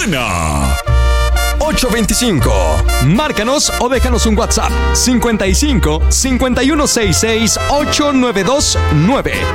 buena. 825. Márcanos o déjanos un WhatsApp 55 5166 8929.